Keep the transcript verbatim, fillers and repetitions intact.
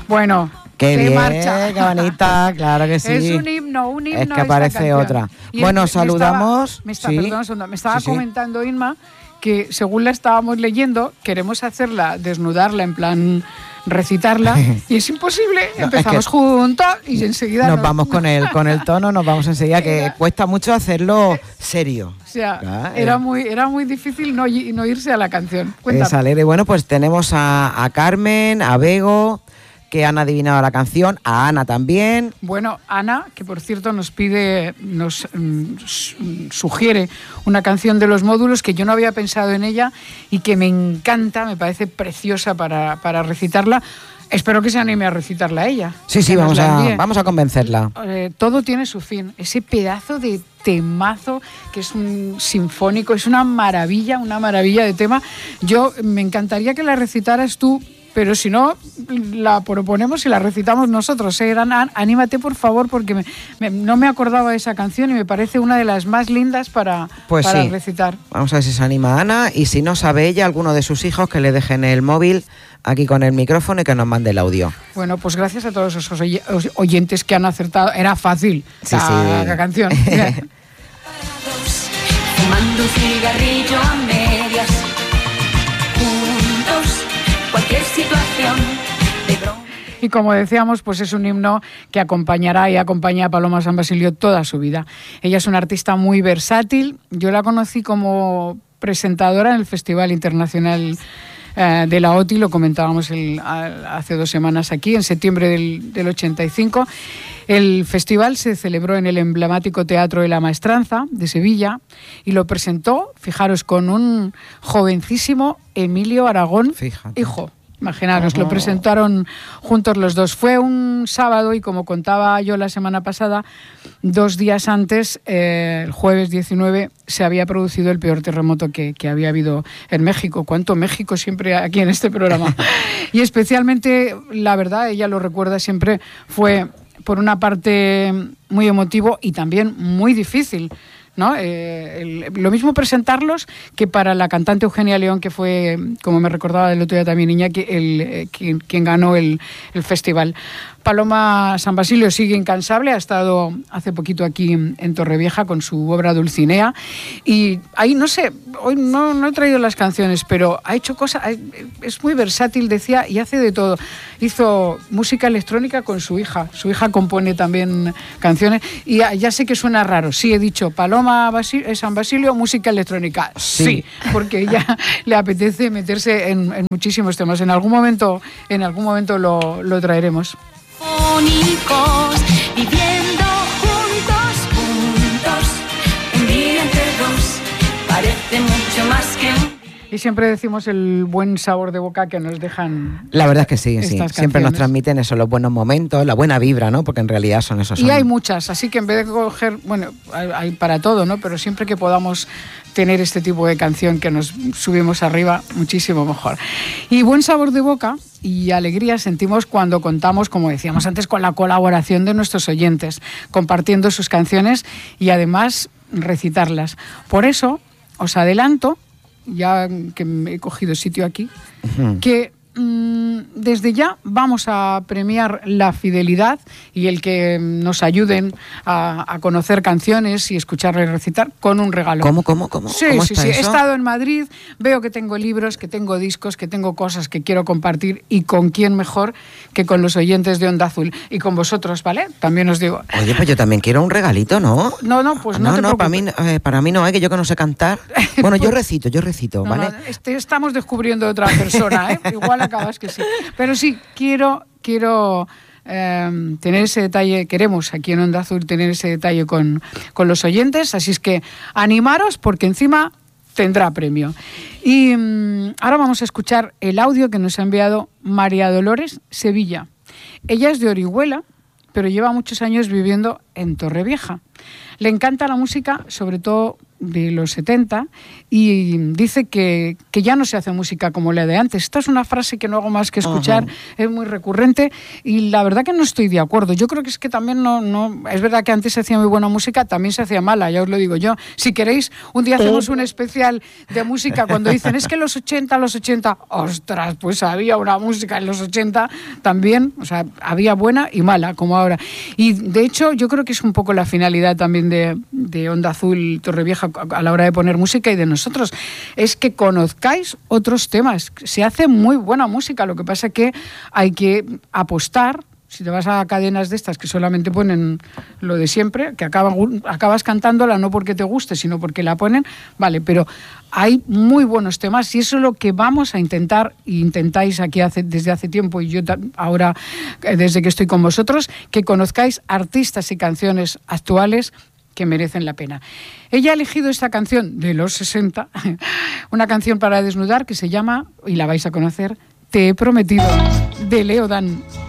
Bueno, qué bien, marcha. qué bonita, claro que sí. Es un himno, un himno. Es que aparece otra. Y bueno, me saludamos. Estaba, me, está, sí. perdón, un segundo, me estaba sí, sí. comentando Inma que según la estábamos leyendo, queremos hacerla, desnudarla en plan recitarla y es imposible. No, empezamos es que juntos y enseguida nos, nos vamos con el con el tono, nos vamos enseguida, que era, cuesta mucho hacerlo serio. O sea, ¿ya? era eh. muy era muy difícil no, no irse a la canción. Es alegre. Bueno, pues tenemos a, a Carmen, a Bego, que han adivinado la canción, a Ana también. Bueno, Ana, que por cierto nos pide, nos mm, sugiere una canción de Los Módulos que yo no había pensado en ella y que me encanta, me parece preciosa para, para recitarla. Espero que se anime a recitarla a ella. Sí, sí, vamos a, vamos a convencerla. Eh, todo tiene su fin. Ese pedazo de temazo que es un sinfónico, es una maravilla, una maravilla de tema. Yo me encantaría que la recitaras tú, pero si no, la proponemos y la recitamos nosotros. ¿eh? Anímate, por favor, porque me, me, no me acordaba de esa canción y me parece una de las más lindas para, pues para sí. recitar. Vamos a ver si se anima Ana, y si no sabe ella, alguno de sus hijos, que le dejen el móvil aquí con el micrófono y que nos mande el audio. Bueno, pues gracias a todos esos oyentes que han acertado. Era fácil sí, la, sí. la canción. Fumando un cigarrillo a medias, juntos, cualquier situación de broma. Y como decíamos, pues es un himno que acompañará y acompaña a Paloma San Basilio toda su vida. Ella es una artista muy versátil. Yo la conocí como presentadora en el Festival Internacional eh, de la O T I, lo comentábamos el, hace dos semanas aquí, en septiembre del, del ochenta y cinco. El festival se celebró en el emblemático Teatro de la Maestranza de Sevilla y lo presentó, fijaros, con un jovencísimo Emilio Aragón, Fíjate. hijo. Imaginaros, oh. lo presentaron juntos los dos. Fue un sábado y, como contaba yo la semana pasada, dos días antes, eh, el jueves diecinueve, se había producido el peor terremoto que, que había habido en México. ¿Cuánto México siempre aquí en este programa? Y especialmente, la verdad, ella lo recuerda siempre, fue por una parte muy emotivo y también muy difícil, ¿no? Eh, el, lo mismo presentarlos que para la cantante Eugenia León, que fue, como me recordaba el otro día también Iñaki, el, eh, quien, quien ganó el, el festival. Paloma San Basilio sigue incansable, ha estado hace poquito aquí en Torrevieja con su obra Dulcinea y ahí, no sé, hoy no, no he traído las canciones, pero ha hecho cosas, es muy versátil, decía, y hace de todo. Hizo música electrónica con su hija, su hija compone también canciones y ya, ya sé que suena raro, sí he dicho Paloma Basilio, San Basilio, música electrónica, sí, sí porque ella le apetece meterse en, en muchísimos temas, en algún momento, en algún momento lo, lo traeremos. Únicos, viviendo juntos, juntos, un día entre dos, parece mucho más que un... Y siempre decimos el buen sabor de boca que nos dejan. La verdad es que sí, sí. Siempre canciones. Nos transmiten eso, los buenos momentos, la buena vibra, ¿no? Porque en realidad son esos. Y son... hay muchas, así que en vez de coger, bueno, hay, hay para todo, ¿no? Pero siempre que podamos tener este tipo de canción que nos subimos arriba, muchísimo mejor. Y buen sabor de boca y alegría sentimos cuando contamos, como decíamos antes, con la colaboración de nuestros oyentes, compartiendo sus canciones y además recitarlas. Por eso, os adelanto, ya que me he cogido sitio aquí, uh-huh. que mmm, desde ya vamos a premiar la fidelidad y el que nos ayuden a, a conocer canciones y escucharles recitar con un regalo. ¿Cómo, cómo, cómo? Sí, ¿Cómo sí, está sí. eso? He estado en Madrid, veo que tengo libros, que tengo discos, que tengo cosas que quiero compartir y con quién mejor que con los oyentes de Onda Azul y con vosotros, ¿vale? También os digo. Oye, pues yo también quiero un regalito, ¿no? No, no, pues no, no te no, preocupes. para mí, eh, para mí no, es que yo que no sé cantar. Bueno, pues, yo recito, yo recito, no, ¿vale? No, este, estamos descubriendo otra persona, ¿eh? Igual acabas que sí. Pero sí, quiero, quiero eh, tener ese detalle, queremos aquí en Onda Azul tener ese detalle con, con los oyentes, así es que animaros porque encima tendrá premio. Y um, ahora vamos a escuchar el audio que nos ha enviado María Dolores Sevilla. Ella es de Orihuela, pero lleva muchos años viviendo en Torrevieja. Le encanta la música, sobre todo de los setenta y dice que, que ya no se hace música como la de antes. Esta es una frase que no hago más que escuchar, uh-huh. es muy recurrente y la verdad que no estoy de acuerdo. Yo creo que es que también no, no... Es verdad que antes se hacía muy buena música, también se hacía mala, ya os lo digo yo. Si queréis, un día hacemos un especial de música cuando dicen es que los ochenta, los ochenta... Ostras, pues había una música en los ochenta también, o sea, había buena y mala, como ahora. Y de hecho, yo creo que es un poco la finalidad también de, de Onda Azul Torrevieja a la hora de poner música y de nosotros, es que conozcáis otros temas. Se hace muy buena música, lo que pasa es que hay que apostar. Si te vas a cadenas de estas que solamente ponen lo de siempre, que acaban, acabas cantándola no porque te guste, sino porque la ponen, vale, pero hay muy buenos temas y eso es lo que vamos a intentar, e intentáis aquí hace, desde hace tiempo y yo ahora, desde que estoy con vosotros, que conozcáis artistas y canciones actuales que merecen la pena. Ella ha elegido esta canción de los sesenta, una canción para desnudar que se llama, y la vais a conocer, Te he prometido, de Leo Dan.